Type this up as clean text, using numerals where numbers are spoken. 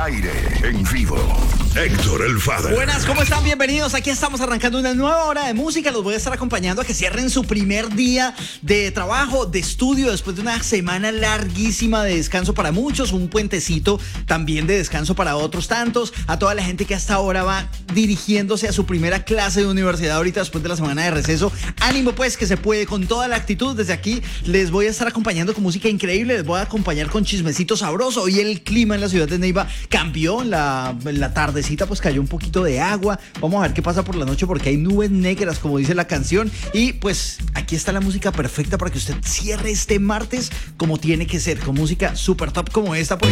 aire, en vivo, Héctor el Father. Buenas, ¿cómo están? Bienvenidos. Aquí estamos arrancando una nueva hora de música. Los voy a estar acompañando a que cierren su primer día de trabajo, de estudio, después de una semana larguísima de descanso para muchos, un puentecito también de descanso para otros tantos. A toda la gente que hasta ahora va dirigiéndose a su primera clase de universidad ahorita después de la semana de receso. Ánimo pues, que se puede, con toda la actitud. Desde aquí les voy a estar acompañando con música increíble, les voy a acompañar con chismecito sabroso. Hoy el clima en la ciudad de Neiva cambió, en la tardecita pues cayó un poquito de agua. Vamos a ver qué pasa por la noche porque hay nubes negras, como dice la canción. Y pues aquí está la música perfecta para que usted cierre este martes como tiene que ser, con música super top como esta. Pues